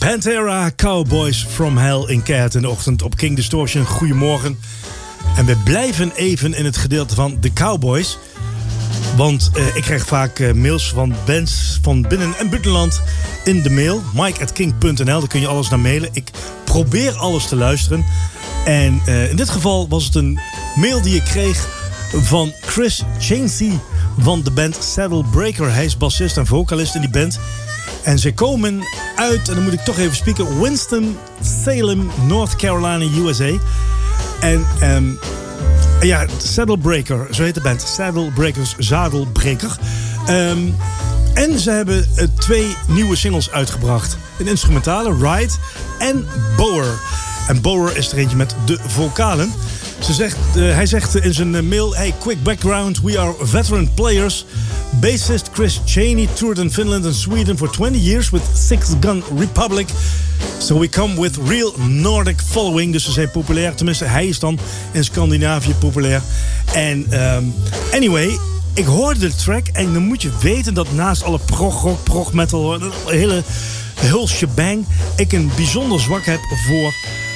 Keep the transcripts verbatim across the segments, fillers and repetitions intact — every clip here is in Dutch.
Pantera, Cowboys from Hell in Keihard in de ochtend op King Distortion. Goedemorgen. En we blijven even in het gedeelte van de Cowboys. Want uh, ik krijg vaak uh, mails van bands van binnen- en buitenland in de mail. mike at king punt n l, daar kun je alles naar mailen. Ik probeer alles te luisteren. En uh, in dit geval was het een mail die ik kreeg van Chris Chainsey van de band Saddle Breaker. Hij is bassist en vocalist in die band. En ze komen uit, en dan moet ik toch even spieken, Winston-Salem, North Carolina, U S A. En um, ja, Saddle Breaker, zo heet de band. Saddle Breakers, Zadelbreker. Um, en ze hebben uh, twee nieuwe singles uitgebracht. Een instrumentale, Ride, en Bower. En Bower is er eentje met de vocalen. Ze zegt, uh, hij zegt in zijn mail, hey, quick background, we are veteran players. Bassist Chris Chaney toured in Finland and Sweden for twenty years with Six Gun Republic. So we come with real Nordic following. Dus ze zijn populair, tenminste hij is dan in Scandinavië populair. En um, anyway, ik hoorde de track en dan moet je weten dat naast alle prog rock, prog metal, een hele heel shebang, ik een bijzonder zwak heb voor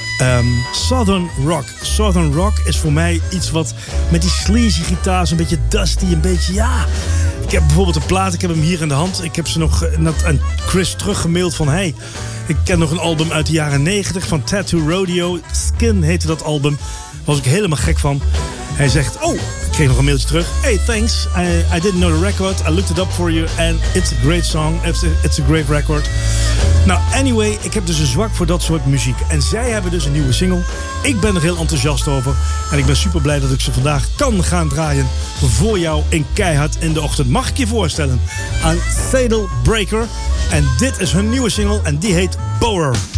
Um, Southern Rock. Southern Rock is voor mij iets wat met die sleazy gitaars, een beetje dusty, een beetje, ja. Ik heb bijvoorbeeld een plaat, ik heb hem hier in de hand. Ik heb ze nog net aan Chris teruggemaild van, hey, ik ken nog een album uit de jaren negentig van Tattoo Rodeo. Skin heette dat album. Daar was ik helemaal gek van. Hij zegt, oh, ik kreeg nog een mailtje terug. Hey, thanks. I, I didn't know the record. I looked it up for you and it's a great song. It's a, it's a great record. Nou, anyway, ik heb dus een zwak voor dat soort muziek. En zij hebben dus een nieuwe single. Ik ben er heel enthousiast over. En ik ben super blij dat ik ze vandaag kan gaan draaien voor jou in Keihard in de ochtend. Mag ik je voorstellen aan Saddle Breaker. En dit is hun nieuwe single en die heet Bower.